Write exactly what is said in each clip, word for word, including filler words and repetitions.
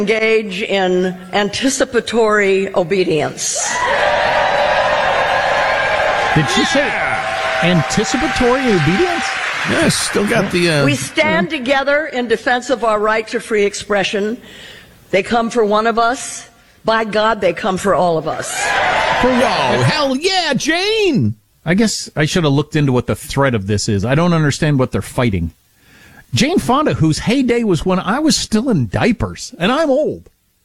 Engage in anticipatory obedience. Did she say anticipatory obedience? Yes, still got the... Uh, we stand together in defense of our right to free expression. They come for one of us. By God, they come for all of us. For oh, hell yeah, Jane! I guess I should have looked into what the threat of this is. I don't understand what they're fighting. Jane Fonda, whose heyday was when I was still in diapers, and I'm old.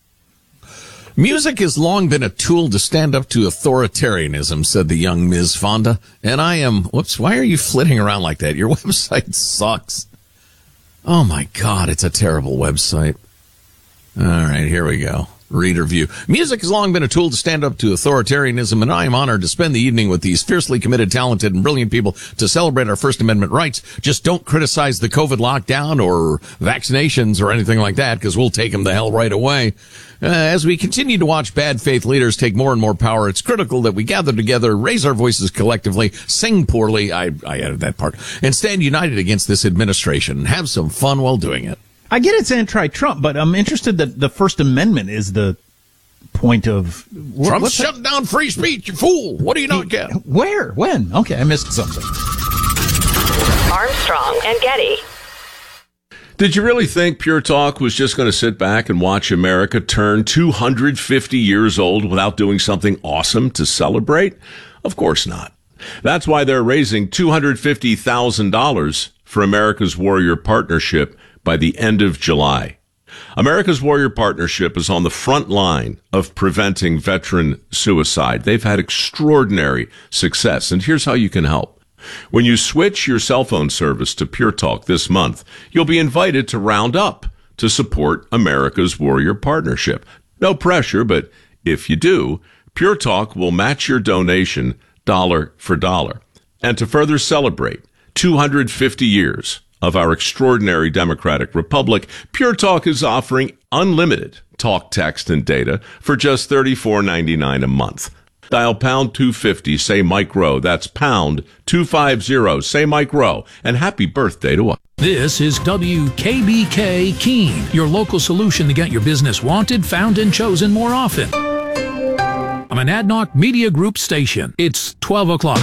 Music has long been a tool to stand up to authoritarianism, said the young Miz Fonda. And I am, whoops, why are you flitting around like that? Your website sucks. Oh my God, it's a terrible website. All right, here we go. Reader view. Music has long been a tool to stand up to authoritarianism, and I am honored to spend the evening with these fiercely committed, talented, and brilliant people to celebrate our First Amendment rights. Just don't criticize the COVID lockdown or vaccinations or anything like that, because we'll take them the hell right away. Uh, as we continue to watch bad faith leaders take more and more power, it's critical that we gather together, raise our voices collectively, sing poorly, I, I added that part, and stand united against this administration and have some fun while doing it. I get it's anti-Trump, but I'm interested that the First Amendment is the point of... What, Trump's shutting down free speech, you fool! What do you not get? Where? When? Okay, I missed something. Armstrong and Getty. Did you really think Pure Talk was just going to sit back and watch America turn two hundred fifty years old without doing something awesome to celebrate? Of course not. That's why they're raising two hundred fifty thousand dollars for America's Warrior Partnership by the end of July. America's Warrior Partnership is on the front line of preventing veteran suicide. They've had extraordinary success, and here's how you can help. When you switch your cell phone service to Pure Talk this month, you'll be invited to round up to support America's Warrior Partnership. No pressure, but if you do, Pure Talk will match your donation dollar for dollar. And to further celebrate two hundred fifty years of our extraordinary democratic republic, Pure Talk is offering unlimited talk, text, and data for just thirty-four ninety-nine a month. Dial pound two fifty, say Mike Rowe. That's pound two fifty, say Mike Rowe. And happy birthday to us. This is W K B K Keene, your local solution to get your business wanted, found, and chosen more often. I'm an Adnoc Media Group station. It's twelve o'clock.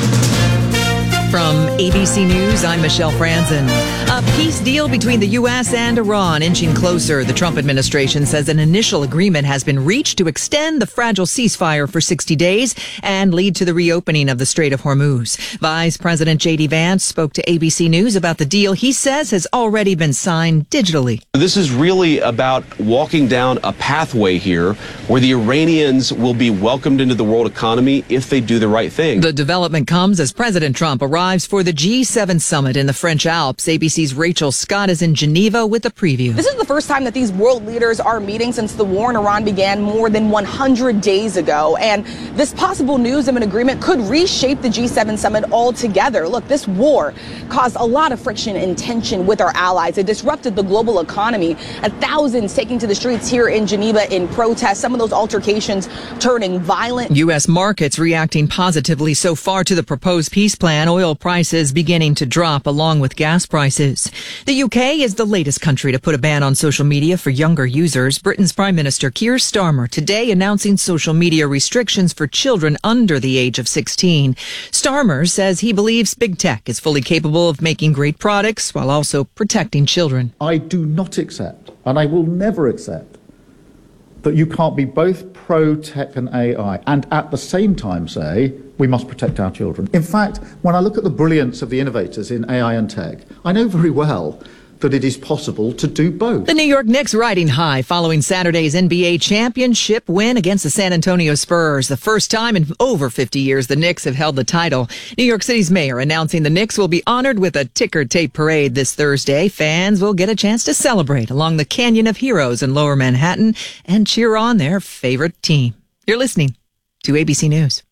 From A B C News, I'm Michelle Franzen. A peace deal between the U S and Iran inching closer. The Trump administration says an initial agreement has been reached to extend the fragile ceasefire for sixty days and lead to the reopening of the Strait of Hormuz. Vice President J D Vance spoke to A B C News about the deal he says has already been signed digitally. This is really about walking down a pathway here where the Iranians will be welcomed into the world economy if they do the right thing. The development comes as President Trump arrives for the G seven summit in the French Alps. A B C's Rachel Scott is in Geneva with a preview. This is the first time that these world leaders are meeting since the war in Iran began more than one hundred days ago. And this possible news of an agreement could reshape the G seven summit altogether. Look, this war caused a lot of friction and tension with our allies. It disrupted the global economy, and thousands taking to the streets here in Geneva in protest. Some of those altercations turning violent. U S markets reacting positively so far to the proposed peace plan. Oil prices beginning to drop along with gas prices. The U K is the latest country to put a ban on social media for younger users. Britain's Prime Minister Keir Starmer today announcing social media restrictions for children under the age of sixteen. Starmer says he believes big tech is fully capable of making great products while also protecting children. I do not accept, and I will never accept, that you can't be both pro-tech and A I and at the same time say we must protect our children. In fact, when I look at the brilliance of the innovators in A I and tech, I know very well that it is possible to do both. The New York Knicks riding high following Saturday's N B A championship win against the San Antonio Spurs. The first time in over fifty years the Knicks have held the title. New York City's mayor announcing the Knicks will be honored with a ticker tape parade this Thursday. Fans will get a chance to celebrate along the Canyon of Heroes in Lower Manhattan and cheer on their favorite team. You're listening to A B C News.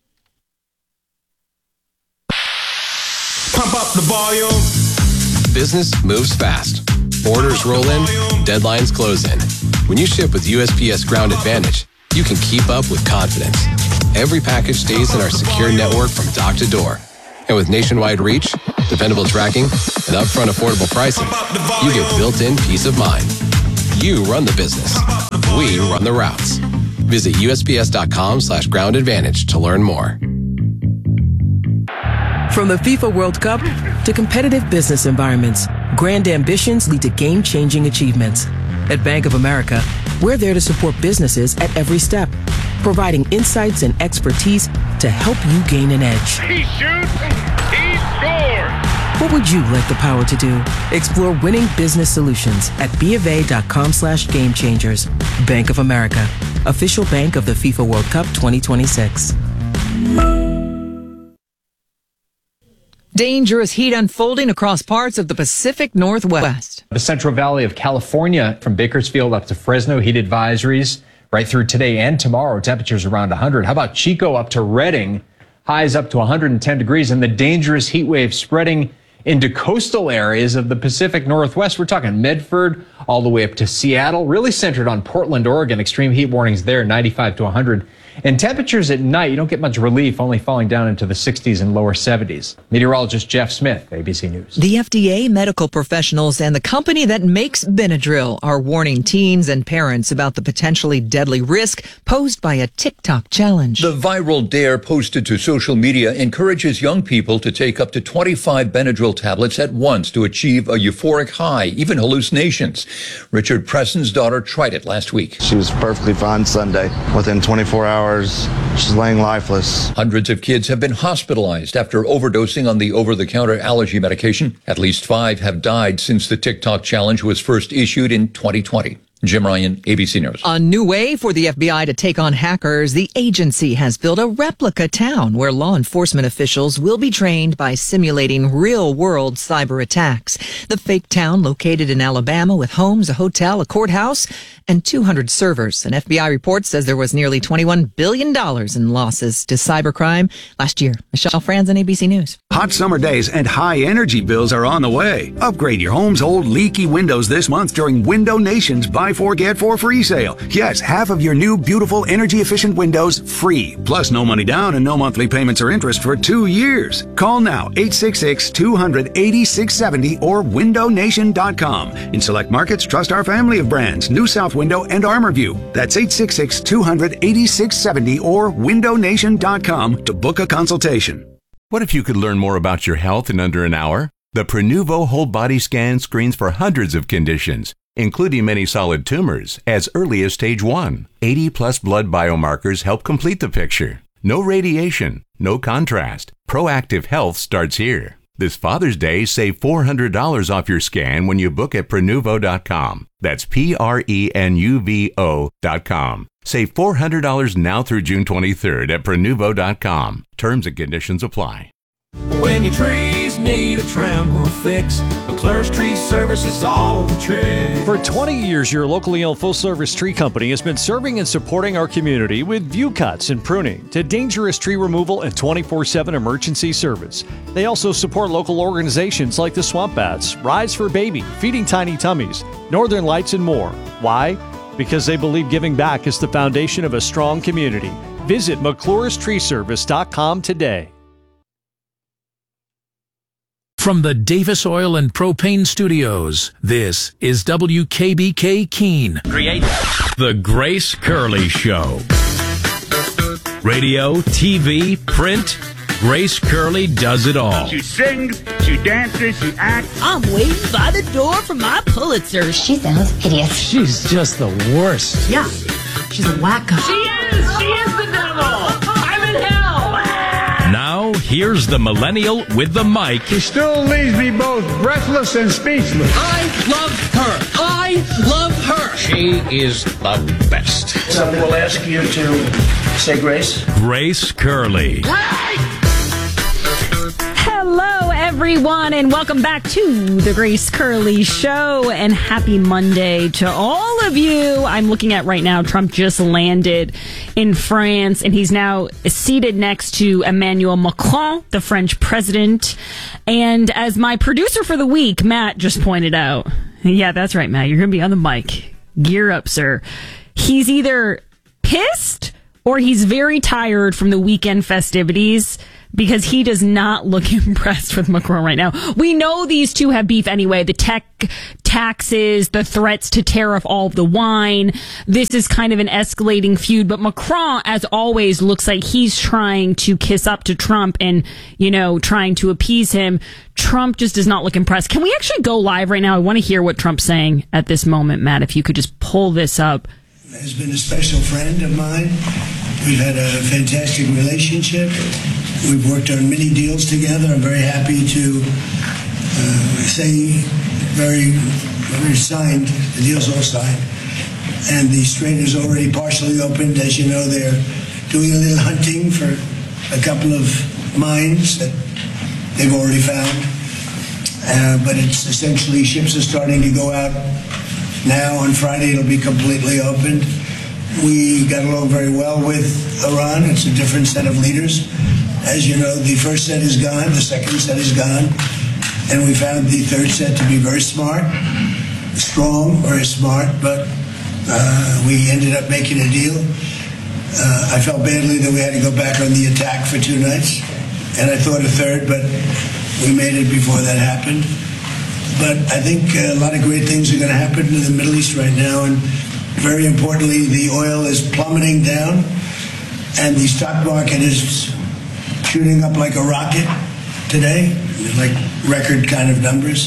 Pump up the volume. Business moves fast. Orders roll in, deadlines close in. When you ship with U S P S Ground Advantage, you can keep up with confidence. Every package stays in our secure network from dock to door. And with nationwide reach, dependable tracking, and upfront affordable pricing, you get built-in peace of mind. You run the business. We run the routes. Visit usps.com slash ground advantage to learn more. From the FIFA World Cup to competitive business environments, grand ambitions lead to game-changing achievements. At Bank of America, we're there to support businesses at every step, providing insights and expertise to help you gain an edge. He shoots, he scores! What would you like the power to do? Explore winning business solutions at bofa.com slash game changers. Bank of America, official bank of the FIFA World Cup twenty twenty-six. Dangerous heat unfolding across parts of the Pacific Northwest. The Central Valley of California, from Bakersfield up to Fresno, heat advisories right through today and tomorrow. Temperatures around one hundred. How about Chico up to Redding? Highs up to one hundred ten degrees, and the dangerous heat wave spreading into coastal areas of the Pacific Northwest. We're talking Medford all the way up to Seattle, really centered on Portland, Oregon. Extreme heat warnings there, ninety-five to one hundred. And temperatures at night, you don't get much relief, only falling down into the sixties and lower seventies. Meteorologist Jeff Smith, A B C News. The F D A, medical professionals, and the company that makes Benadryl are warning teens and parents about the potentially deadly risk posed by a TikTok challenge. The viral dare posted to social media encourages young people to take up to twenty-five Benadryl tablets at once to achieve a euphoric high, even hallucinations. Richard Preston's daughter tried it last week. She was perfectly fine Sunday. Within twenty-four hours, she's laying lifeless. Hundreds of kids have been hospitalized after overdosing on the over-the-counter allergy medication. At least five have died since the TikTok challenge was first issued in twenty twenty. Jim Ryan, A B C News. A new way for the F B I to take on hackers. The agency has built a replica town where law enforcement officials will be trained by simulating real-world cyber attacks. The fake town, located in Alabama with homes, a hotel, a courthouse, and two hundred servers. An F B I report says there was nearly twenty-one billion dollars in losses to cybercrime last year. Michelle Franzen, A B C News. Hot summer days and high energy bills are on the way. Upgrade your home's old leaky windows this month during Window Nation's Buy Four, Get Four free sale. Yes, half of your new, beautiful, energy-efficient windows free. Plus no money down and no monthly payments or interest for two years. Call now, eight six six, two hundred, eighty-six seventy or window nation dot com. In select markets, trust our family of brands, New South Window and ArmorView. That's eight six six, two hundred, eighty-six seventy or window nation dot com to book a consultation. What if you could learn more about your health in under an hour? The Prenuvo whole body scan screens for hundreds of conditions, including many solid tumors, as early as stage one. eighty plus blood biomarkers help complete the picture. No radiation, no contrast. Proactive health starts here. This Father's Day, save four hundred dollars off your scan when you book at Prenuvo dot com. That's P R E N U V O dot com. Save four hundred dollars now through June twenty-third at Prenuvo dot com. Terms and conditions apply. When your trees need a trim or fix, McClure's Tree Service is all the trick. For twenty years, your locally owned full-service tree company has been serving and supporting our community with view cuts and pruning to dangerous tree removal and twenty-four seven emergency service. They also support local organizations like the Swamp Bats, Rise for Baby, Feeding Tiny Tummies, Northern Lights, and more. Why? Because they believe giving back is the foundation of a strong community. Visit McClure's Tree Service dot com today. From the Davis Oil and Propane Studios, this is W K B K Keene. Create The Grace Curley Show. Radio, T V, print, Grace Curley does it all. She sings, she dances, she acts. I'm waiting by the door for my Pulitzer. She sounds hideous. She's just the worst. Yeah, she's a wacko. She is, she is the devil. I'm in hell. Now, here's the millennial with the mic. She still leaves me both breathless and speechless. I love her. I love her. She is the best. Someone will ask you to say grace. Grace Curley. Hello, everyone, and welcome back to the Grace Curley Show, and happy Monday to all of you. I'm looking at right now, Trump just landed in France, and he's now seated next to Emmanuel Macron, the French president. And as my producer for the week, Matt, just pointed out, yeah, that's right, Matt, you're going to be on the mic. Gear up, sir. He's either pissed or he's very tired from the weekend festivities, because he does not look impressed with Macron right now. We know these two have beef anyway. The tech taxes, the threats to tariff all of the wine. This is kind of an escalating feud. But Macron, as always, looks like he's trying to kiss up to Trump and, you know, trying to appease him. Trump just does not look impressed. Can we actually go live right now? I want to hear what Trump's saying at this moment, Matt, if you could just pull this up. Has been a special friend of mine. We've had a fantastic relationship. We've worked on many deals together. I'm very happy to uh, say very, very signed. The deal's all signed. And the strait is already partially opened. As you know, they're doing a little hunting for a couple of mines that they've already found. Uh, but it's essentially ships are starting to go out now. On Friday, it'll be completely opened. We got along very well with Iran. It's a different set of leaders. As you know, the first set is gone, the second set is gone, and we found the third set to be very smart, strong, very smart, but uh, we ended up making a deal. Uh, I felt badly that we had to go back on the attack for two nights, and I thought a third, but we made it before that happened. But I think a lot of great things are going to happen in the Middle East right now, and very importantly, the oil is plummeting down, and the stock market is shooting up like a rocket today, like record kind of numbers.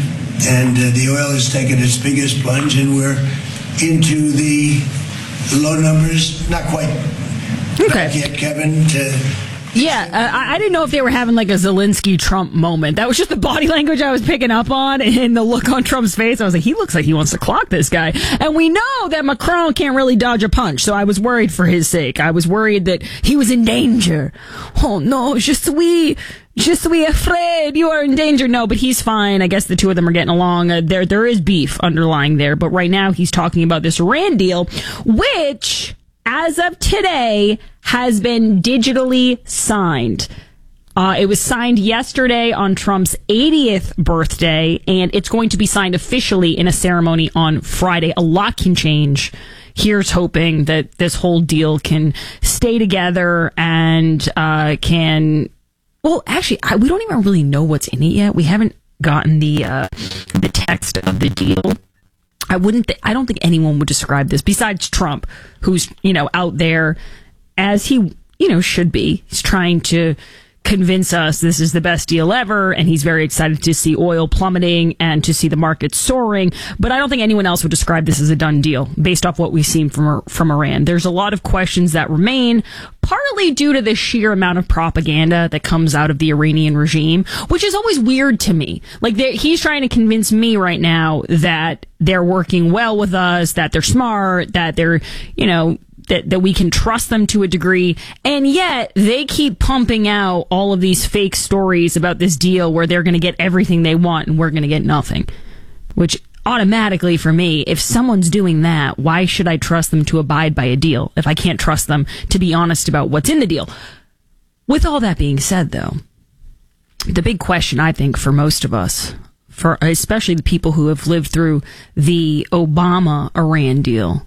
And uh, the oil has taken its biggest plunge, and we're into the low numbers. Not quite okay. back yet, Kevin, to... Yeah, uh, I, I didn't know if they were having like a Zelensky-Trump moment. That was just the body language I was picking up on and the look on Trump's face. I was like, he looks like he wants to clock this guy. And we know that Macron can't really dodge a punch, so I was worried for his sake. I was worried that he was in danger. Oh, no, je suis... Je suis afraid you are in danger. No, but he's fine. I guess the two of them are getting along. Uh, there, There is beef underlying there, but right now he's talking about this Iran deal, which... as of today, has been digitally signed. Uh, it was signed yesterday on Trump's eightieth birthday, and it's going to be signed officially in a ceremony on Friday. A lot can change. Here's hoping that this whole deal can stay together and uh, can... Well, actually, I, we don't even really know what's in it yet. We haven't gotten the uh, the text of the deal. I wouldn't, th- I don't think anyone would describe this besides Trump, who's, you know, out there as he, you know, should be. He's trying to convince us this is the best deal ever, and he's very excited to see oil plummeting and to see the market soaring. But I don't think anyone else would describe this as a done deal based off what we've seen from from Iran. There's a lot of questions that remain, partly due to the sheer amount of propaganda that comes out of the Iranian regime, which is always weird to me. Like, he's trying to convince me right now that they're working well with us, that they're smart, that they're, you know, that, that we can trust them to a degree. And yet they keep pumping out all of these fake stories about this deal where they're going to get everything they want and we're going to get nothing, which automatically for me, if someone's doing that, why should I trust them to abide by a deal if I can't trust them to be honest about what's in the deal? With all that being said, though, the big question, I think, for most of us, for especially the people who have lived through the Obama-Iran deal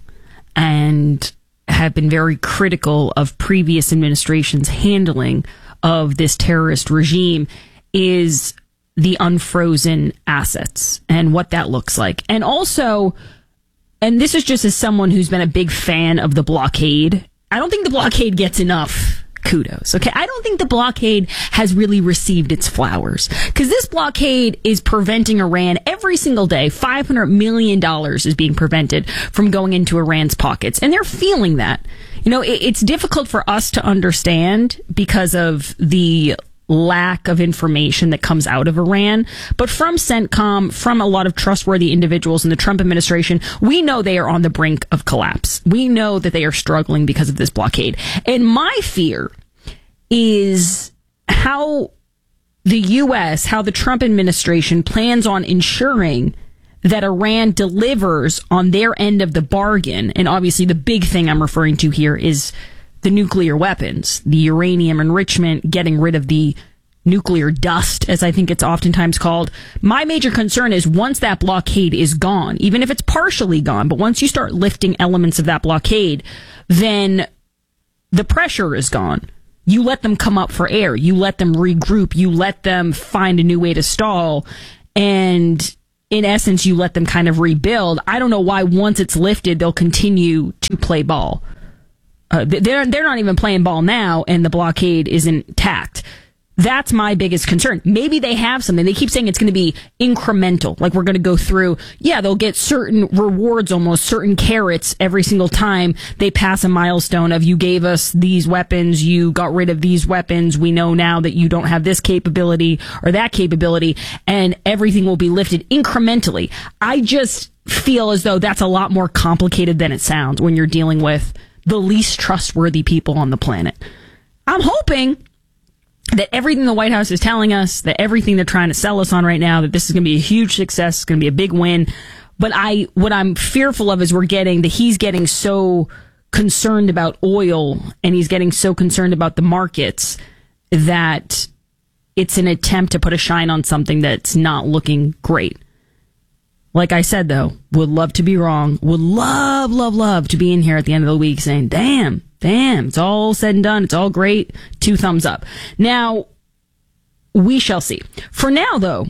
and have been very critical of previous administrations' handling of this terrorist regime, is the unfrozen assets and what that looks like. And also, and this is just as someone who's been a big fan of the blockade, I don't think the blockade gets enough kudos. Okay, I don't think the blockade has really received its flowers, because this blockade is preventing Iran every single day. five hundred million dollars is being prevented from going into Iran's pockets, and they're feeling that. You know, it, it's difficult for us to understand because of the lack of information that comes out of Iran, but from CENTCOM, from a lot of trustworthy individuals in the Trump administration, we know they are on the brink of collapse. We know that they are struggling because of this blockade. And my fear is how the U S, how the Trump administration plans on ensuring that Iran delivers on their end of the bargain. And obviously the big thing I'm referring to here is the nuclear weapons, the uranium enrichment, getting rid of the nuclear dust, as I think it's oftentimes called. My major concern is once that blockade is gone, even if it's partially gone, but once you start lifting elements of that blockade, then the pressure is gone. you let them come up for air. You let them regroup. You let them find a new way to stall. And in essence, you let them kind of rebuild. I don't know why once it's lifted, they'll continue to play ball. Uh, they're, they're not even playing ball now, and the blockade is intact. That's my biggest concern. Maybe they have something. They keep saying it's going to be incremental. Like we're going to go through, yeah, they'll get certain rewards, almost certain carrots every single time they pass a milestone of you gave us these weapons, you got rid of these weapons. We know now that you don't have this capability or that capability, and everything will be lifted incrementally. I just feel as though that's a lot more complicated than it sounds when you're dealing with the least trustworthy people on the planet. I'm hoping that everything the White House is telling us, that everything they're trying to sell us on right now, that this is going to be a huge success, it's going to be a big win. But I, what I'm fearful of is we're getting that he's getting so concerned about oil and he's getting so concerned about the markets that it's an attempt to put a shine on something that's not looking great. Like I said, though, would love to be wrong, would love, love, love to be in here at the end of the week saying, damn, damn, it's all said and done. It's all great. Two thumbs up. Now, we shall see. For now, though,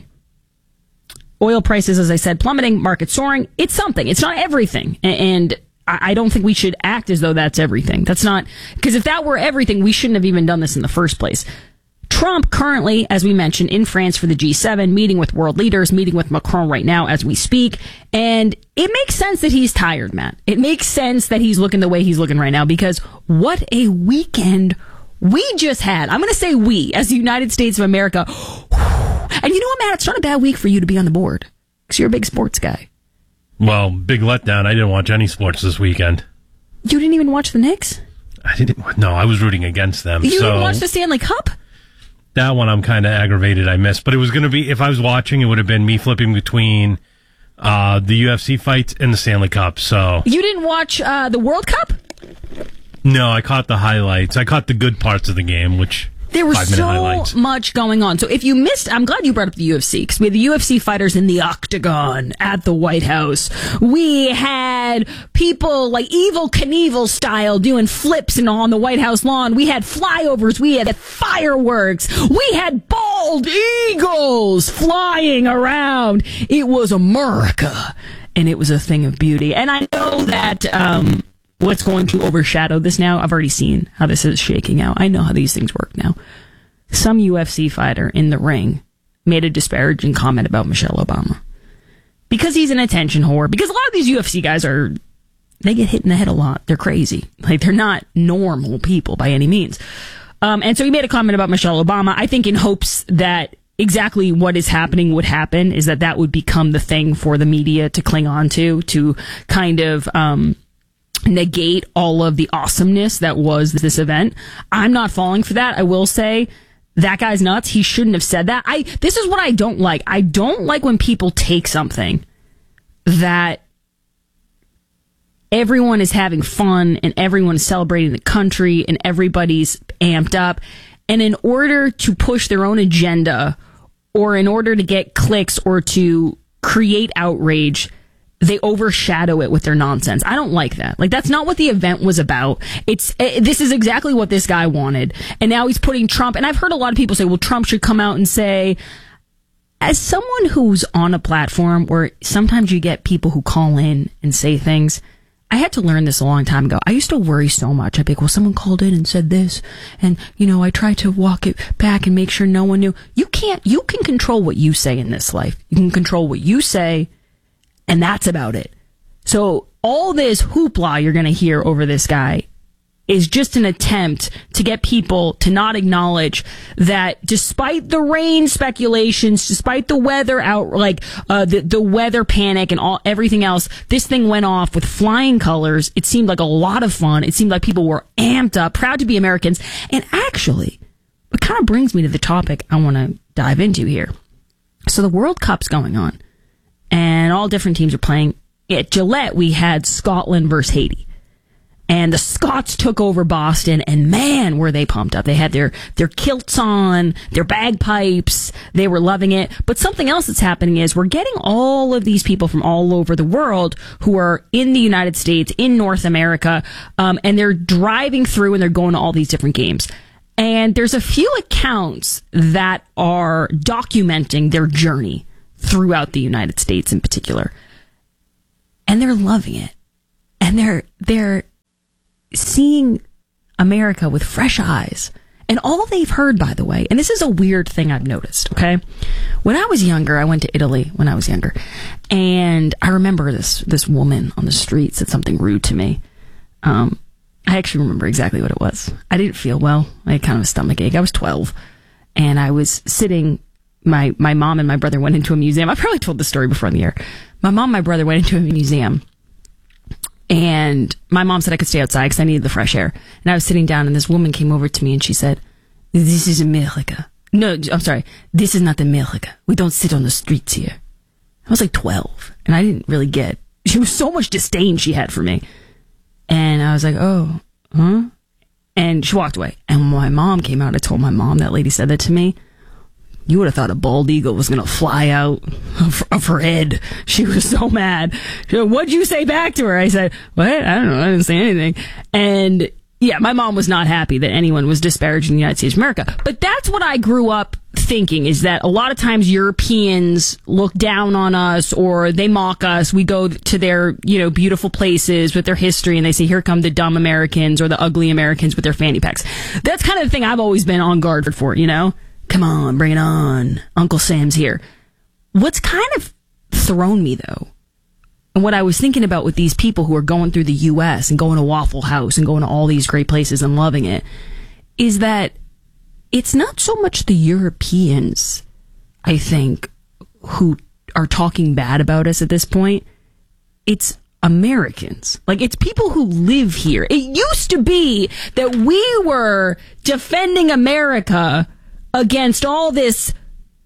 oil prices, as I said, plummeting, market soaring. It's something. It's not everything. And I don't think we should act as though that's everything. That's not, because if that were everything, we shouldn't have even done this in the first place. Trump currently, as we mentioned, in France for the G seven, meeting with world leaders, meeting with Macron right now as we speak. And it makes sense that he's tired, Matt. It makes sense that he's looking the way he's looking right now because what a weekend we just had. I'm going to say we, as the United States of America. And you know what, Matt? It's not a bad week for you to be on the board because you're a big sports guy. Well, big letdown. I didn't watch any sports this weekend. You didn't even watch the Knicks? I didn't. No, I was rooting against them. You so. didn't watch the Stanley Cup? That one I'm kind of aggravated I missed. But it was going to be, if I was watching, it would have been me flipping between uh, the U F C fights and the Stanley Cup. So you didn't watch uh, the World Cup? No, I caught the highlights. I caught the good parts of the game, which there was so highlights. much going on. So if you missed, I'm glad you brought up the U F C because we had the U F C fighters in the octagon at the White House. We had people like Evel Knievel style doing flips and on the White House lawn. We had flyovers. We had fireworks. We had bald eagles flying around. It was America, and it was a thing of beauty. And I know that um, what's going to overshadow this now, I've already seen how this is shaking out. I know how these things work now. Some U F C fighter in the ring made a disparaging comment about Michelle Obama. Because he's an attention whore. Because a lot of these U F C guys are, they get hit in the head a lot. They're crazy. Like, they're not normal people by any means. Um, and so he made a comment about Michelle Obama, I think in hopes that exactly what is happening would happen, is that that would become the thing for the media to cling on to, to kind of um, negate all of the awesomeness that was this event. I'm not falling for that. I will say that guy's nuts. He shouldn't have said that. I this is what I don't like. I don't like when people take something that everyone is having fun and everyone is celebrating the country and everybody's amped up, and in order to push their own agenda or in order to get clicks or to create outrage, they overshadow it with their nonsense. I don't like that. Like, that's not what the event was about. It's uh, this is exactly what this guy wanted. And now he's putting Trump, and I've heard a lot of people say, well, Trump should come out and say, as someone who's on a platform where sometimes you get people who call in and say things, I had to learn this a long time ago. I used to worry so much. I'd be like, well, someone called in and said this, and, you know, I tried to walk it back and make sure no one knew. You can't, you can control what you say in this life. You can control what you say, and that's about it. So all this hoopla you're going to hear over this guy is just an attempt to get people to not acknowledge that despite the rain speculations, despite the weather out, like uh, the the weather panic and all everything else, this thing went off with flying colors. It seemed like a lot of fun. It seemed like people were amped up, proud to be Americans. And actually, it kind of brings me to the topic I want to dive into here. So the World Cup's going on, and all different teams are playing. At Gillette, we had Scotland versus Haiti. And the Scots took over Boston, and man, were they pumped up. They had their, their kilts on, their bagpipes. They were loving it. But something else that's happening is we're getting all of these people from all over the world who are in the United States, in North America, um, and they're driving through and they're going to all these different games. And there's a few accounts that are documenting their journey throughout the United States in particular. And they're loving it. And they're they're seeing America with fresh eyes. And all they've heard, by the way, and this is a weird thing I've noticed, okay? When I was younger, I went to Italy when I was younger. And I remember this this woman on the street said something rude to me. Um, I actually remember exactly what it was. I didn't feel well. I had kind of a stomach ache. I was twelve. And I was sitting, my, my mom and my brother went into a museum. I probably told this story before on the air. My mom and my brother went into a museum. And my mom said I could stay outside because I needed the fresh air. And I was sitting down and this woman came over to me and she said, "This is America." No, I'm sorry. "This is not America. We don't sit on the streets here." I was like twelve and I didn't really get, she was so much disdain she had for me. And I was like, "Oh, huh?" And she walked away. And when my mom came out, I told my mom that lady said that to me. You would have thought a bald eagle was going to fly out of, of her head. She was so mad. She said, "What'd you say back to her?" I said, "What? I don't know. I didn't say anything." And yeah, my mom was not happy that anyone was disparaging the United States of America. But that's what I grew up thinking, is that a lot of times Europeans look down on us or they mock us. We go to their, you know, beautiful places with their history and they say, "Here come the dumb Americans or the ugly Americans with their fanny packs." That's kind of the thing I've always been on guard for, you know? Come on, bring it on. Uncle Sam's here. What's kind of thrown me, though, and what I was thinking about with these people who are going through the U S and going to Waffle House and going to all these great places and loving it, is that it's not so much the Europeans, I think, who are talking bad about us at this point. It's Americans. Like, it's people who live here. It used to be that we were defending America against all this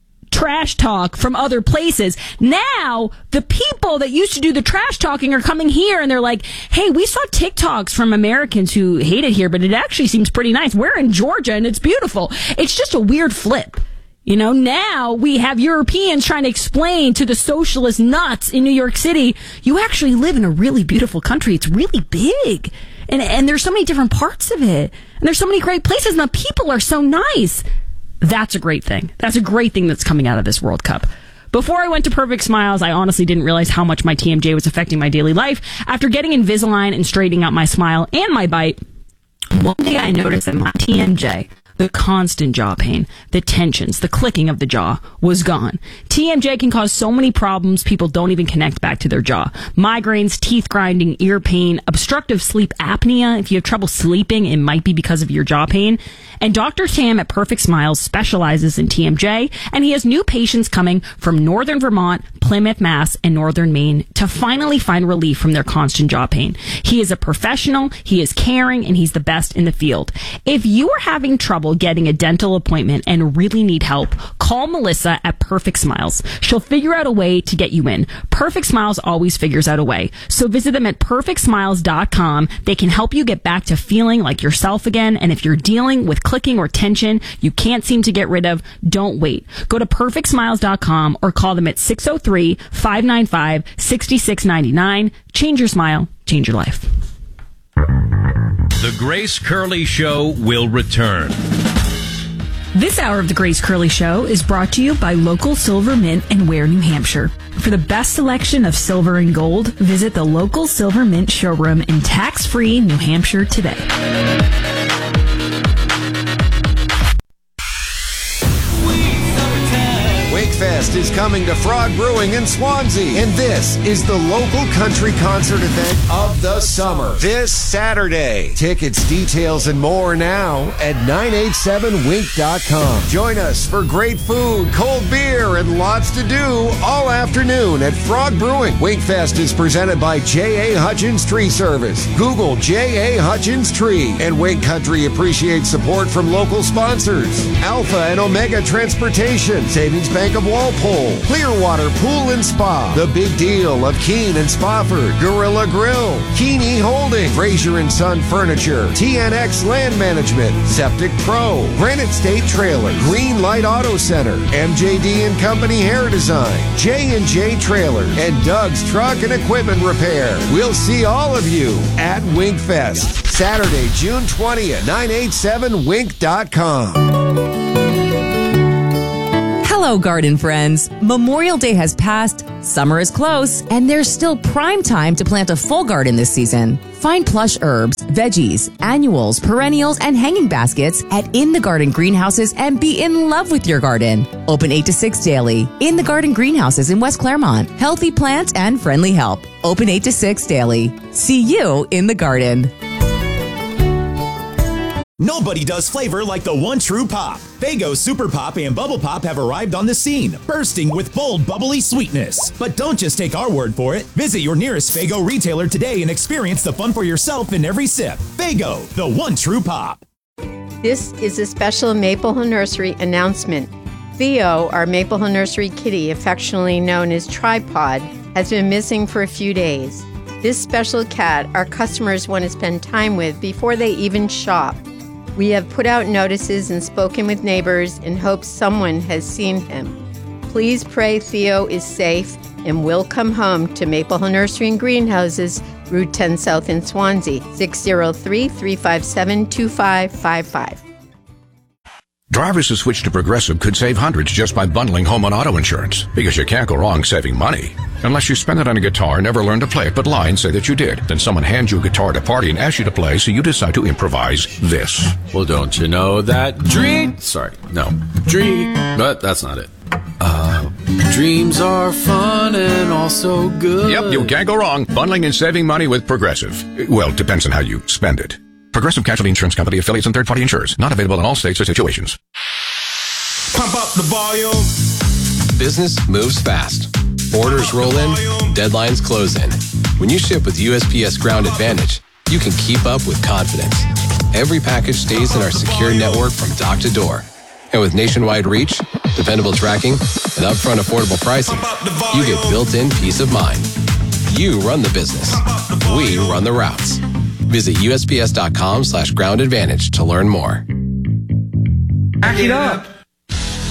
trash talk from other places. Now, the people that used to do the trash talking are coming here and they're like, "Hey, we saw TikToks from Americans who hate it here, but it actually seems pretty nice. We're in Georgia and it's beautiful." It's just a weird flip. You know, now we have Europeans trying to explain to the socialist nuts in New York City, you actually live in a really beautiful country. It's really big. And, and there's so many different parts of it. And there's so many great places and the people are so nice. That's a great thing. That's a great thing that's coming out of this World Cup. Before I went to Perfect Smiles, I honestly didn't realize how much my T M J was affecting my daily life. After getting Invisalign and straightening out my smile and my bite, one day I noticed that my T M J, the constant jaw pain, the tensions, the clicking of the jaw was gone. T M J can cause so many problems people don't even connect back to their jaw. Migraines, teeth grinding, ear pain, obstructive sleep apnea. If you have trouble sleeping, it might be because of your jaw pain. And Doctor Tam at Perfect Smiles specializes in T M J, and he has new patients coming from Northern Vermont, Plymouth, Mass, and Northern Maine to finally find relief from their constant jaw pain. He is a professional, he is caring, and he's the best in the field. If you are having trouble getting a dental appointment and really need help, call Melissa at Perfect Smiles. She'll figure out a way to get you in. Perfect Smiles always figures out a way. So visit them at perfect smiles dot com. They can help you get back to feeling like yourself again. And if you're dealing with clicking or tension you can't seem to get rid of, don't wait. Go to perfect smiles dot com or call them at six oh three, five nine five, six six nine nine. Change your smile, change your life. The Grace Curley Show will return. This hour of the Grace Curley Show is brought to you by local Silver Mint in Ware, New Hampshire. For the best selection of silver and gold, visit the local Silver Mint showroom in tax-free New Hampshire today. Wakefest is coming to Frog Brewing in Swansea, and this is the local country concert event of the summer this Saturday. Tickets, details, and more now at nine eight seven wink dot com. Join us for great food, cold beer, and lots to do all afternoon at Frog Brewing. Wakefest is presented by J A. Hutchins Tree Service. Google J A. Hutchins Tree, and Wake Country appreciates support from local sponsors: Alpha and Omega Transportation, Savings Bank of Walpole, Pole, Clearwater Pool and Spa, The Big Deal of Keene and Spofford, Gorilla Grill, Keeney Holding, Fraser and Son Furniture, T N X Land Management, Septic Pro, Granite State Trailer, Green Light Auto Center, M J D and Company Hair Design, J and J Trailers, and Doug's Truck and Equipment Repair. We'll see all of you at WinkFest, Saturday, June twentieth, nine eight seven wink dot com. Hello, garden friends. Memorial Day has passed, summer is close, and there's still prime time to plant a full garden this season. Find plush herbs, veggies, annuals, perennials, and hanging baskets at In the Garden Greenhouses and be in love with your garden. Open eight to six daily. In the Garden Greenhouses in West Claremont. Healthy plants and friendly help. Open eight to six daily. See you in the garden. Nobody does flavor like the one true pop. Faygo Super Pop and Bubble Pop have arrived on the scene, bursting with bold, bubbly sweetness. But don't just take our word for it. Visit your nearest Faygo retailer today and experience the fun for yourself in every sip. Faygo, the one true pop. This is a special Maple Hill Nursery announcement. Theo, our Maple Hill Nursery kitty, affectionately known as Tripod, has been missing for a few days. This special cat our customers want to spend time with before they even shop. We have put out notices and spoken with neighbors in hopes someone has seen him. Please pray Theo is safe and will come home to Maple Hill Nursery and Greenhouses, Route ten South in Swansea, six oh three, three five seven, two five five five. Drivers who switch to Progressive could save hundreds just by bundling home and auto insurance, because you can't go wrong saving money. Unless you spend it on a guitar and never learn to play it, but lie and say that you did. Then someone hands you a guitar at a party and asks you to play, so you decide to improvise this. Well, don't you know that dream... Sorry, no. Dream... But that's not it. Uh, dreams are fun and also good. Yep, you can't go wrong. Bundling and saving money with Progressive. Well, depends on how you spend it. Progressive Casualty Insurance Company, affiliates, and third-party insurers. Not available in all states or situations. Pump up the volume. Business moves fast. Orders roll in, deadlines close in. When you ship with U S P S Ground Advantage, you can keep up with confidence. Every package stays in our secure network from dock to door. And with nationwide reach, dependable tracking, and upfront affordable pricing, you get built-in peace of mind. You run the business. We run the routes. Visit U S P S dot com slash ground advantage to learn more. Back it up.